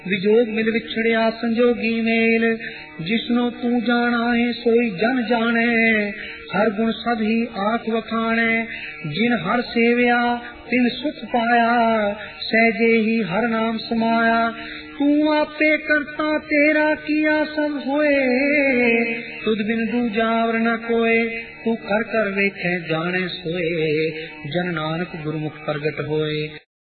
विजोग मिल विछड़िया संजोगी mail, जिसनो तू जाना है सोई जन जाने। हर गुण सभी आख वखाणे, जिन हर सेव्या तिन सुख पाया। सहजे ही हर नाम समाया, तू आपे करता तेरा किया सब होए। तुद बिन दूजा और न कोय, तू कर कर वेखे जाने सोए। जन नानक गुरमुख प्रगट होए।